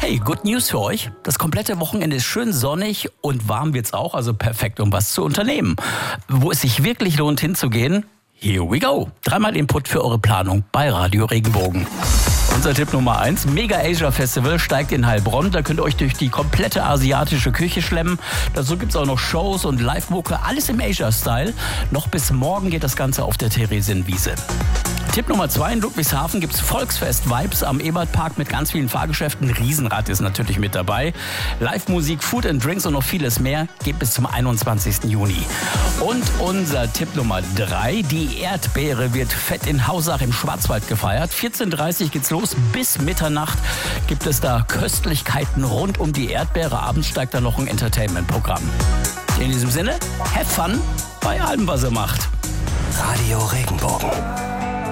Hey, good news für euch. Das komplette Wochenende ist schön sonnig und warm wird's auch, also perfekt, um was zu unternehmen. Wo es sich wirklich lohnt hinzugehen? Here we go. 3-mal Input für eure Planung bei Radio Regenbogen. Unser Tipp Nummer 1, Mega Asia Festival steigt in Heilbronn. Da könnt ihr euch durch die komplette asiatische Küche schlemmen. Dazu gibt's auch noch Shows und Live-Mucke, alles im Asia-Style. Noch bis morgen geht das Ganze auf der Theresienwiese. Tipp Nummer 2, in Ludwigshafen gibt's Volksfest-Vibes am Ebertpark mit ganz vielen Fahrgeschäften. Riesenrad ist natürlich mit dabei. Live-Musik, Food and Drinks und noch vieles mehr geht bis zum 21. Juni. Und unser Tipp Nummer 3, die Erdbeere wird fett in Hausach im Schwarzwald gefeiert. 14:30 Uhr geht's los, bis Mitternacht gibt es da Köstlichkeiten rund um die Erdbeere. Abends steigt da noch ein Entertainment-Programm. In diesem Sinne, have fun bei allem, was ihr macht. Radio Regenbogen.